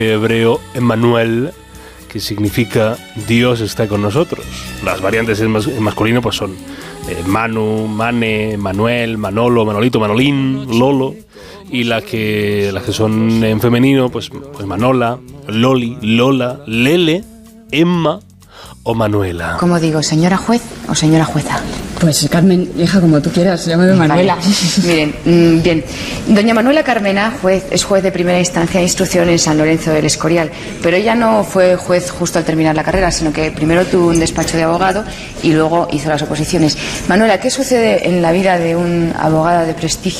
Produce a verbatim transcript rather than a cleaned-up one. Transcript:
hebreo Emmanuel, que significa Dios está con nosotros. Las variantes en, mas- en masculino pues son eh, Manu, Mane, Manuel, Manolo, Manolito, Manolín, Lolo, y la que, las que son en femenino pues, pues Manola, Loli, Lola, Lele, Emma o Manuela. ¿Cómo digo, señora juez o señora jueza? Pues Carmen, hija, como tú quieras, llámame Manuela. Vale. Miren, mm, bien. Doña Manuela Carmena, juez, es juez de primera instancia de instrucción en San Lorenzo del Escorial, pero ella no fue juez justo al terminar la carrera, sino que primero tuvo un despacho de abogado y luego hizo las oposiciones. Manuela, ¿qué sucede en la vida de un abogado de prestigio